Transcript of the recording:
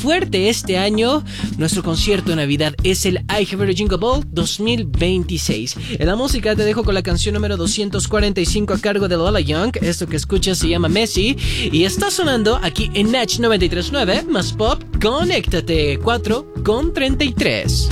fuerte este año. Nuestro concierto de Navidad es el I Have a Jingle Ball 2026. En la música te dejo con la canción número 245 a cargo de Lola Young. Esto que escuchas se llama Messi y está sonando aquí en Natch 93.9 más pop. Conéctate 4 con 33.